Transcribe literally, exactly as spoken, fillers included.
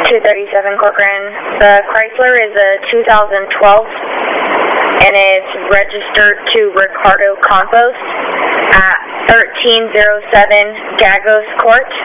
two thirty-seven Corcoran. The Chrysler is a two thousand twelve, and it's registered to Ricardo Compost at thirteen oh seven Gagos Court.